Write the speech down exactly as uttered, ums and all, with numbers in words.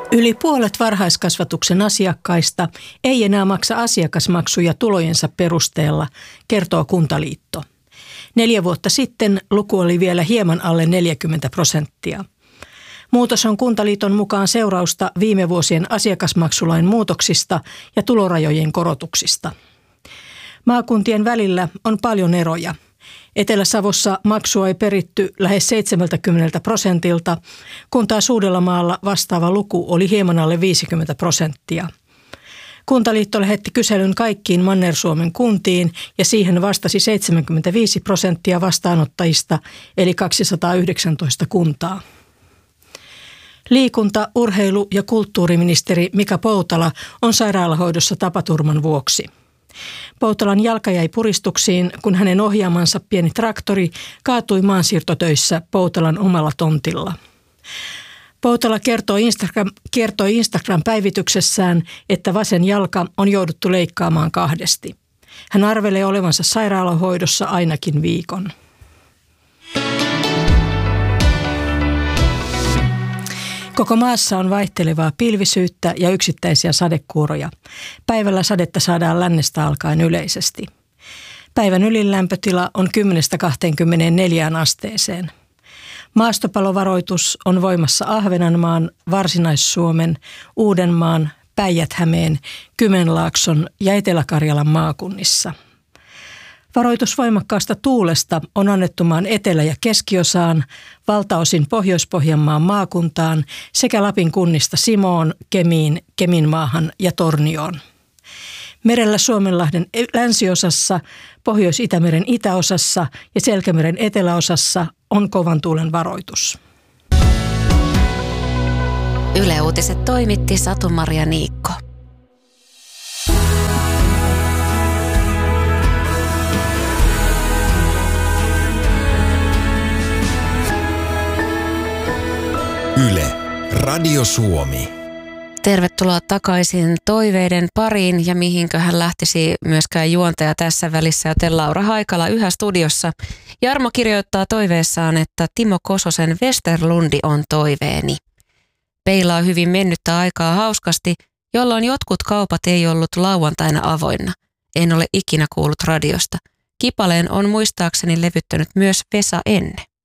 Yli puolet varhaiskasvatuksen asiakkaista ei enää maksa asiakasmaksuja tulojensa perusteella, kertoo Kuntaliitto. Neljä vuotta sitten luku oli vielä hieman alle neljäkymmentä prosenttia. Muutos on Kuntaliiton mukaan seurausta viime vuosien asiakasmaksulain muutoksista ja tulorajojen korotuksista. Maakuntien välillä on paljon eroja. Etelä-Savossa maksua ei peritty lähes seitsemänkymmentä prosentilta, kun taas Uudellamaalla vastaava luku oli hieman alle viisikymmentä prosenttia. Kuntaliitto lähetti kyselyn kaikkiin Manner-Suomen kuntiin ja siihen vastasi seitsemänkymmentäviisi prosenttia vastaanottajista eli kaksisataayhdeksäntoista kuntaa. Liikunta-, urheilu- ja kulttuuriministeri Mika Poutala on sairaalahoidossa tapaturman vuoksi. Poutalan jalka jäi puristuksiin, kun hänen ohjaamansa pieni traktori kaatui maansiirtotöissä Poutalan omalla tontilla. Poutala kertoi Instagram, kertoi Instagram-päivityksessään, että vasen jalka on jouduttu leikkaamaan kahdesti. Hän arvelee olevansa sairaalahoidossa ainakin viikon. Koko maassa on vaihtelevaa pilvisyyttä ja yksittäisiä sadekuuroja. Päivällä sadetta saadaan lännestä alkaen yleisesti. Päivän ylinlämpötila on kymmenestä kahteenkymmeneenneljään asteeseen. Maastopalovaroitus on voimassa Ahvenanmaan, Varsinais-Suomen, Uudenmaan, Päijät-Hämeen, Kymenlaakson ja Etelä-Karjalan maakunnissa. Varoitus voimakkaasta tuulesta on annettu maan etelä- ja keskiosaan, valtaosin Pohjois-Pohjanmaan maakuntaan sekä Lapin kunnista Simoon, Kemiin, Keminmaahan ja Tornioon. Merellä Suomenlahden länsiosassa, Pohjois-Itämeren itäosassa ja Selkämeren eteläosassa on kovan tuulen varoitus. Yle Uutiset toimitti Satu-Maria Niikko. Yle, Radio Suomi. Tervetuloa takaisin toiveiden pariin ja mihinköhän lähtisi myöskään juontaja tässä välissä, joten Laura Haikala yhä studiossa. Jarmo kirjoittaa toiveessaan, että Timo Kososen Westerlundi on toiveeni. Peilaa hyvin mennyttä aikaa hauskasti, jolloin jotkut kaupat ei ollut lauantaina avoinna. En ole ikinä kuullut radiosta. Kipaleen on muistaakseni levyttänyt myös Vesa Enne.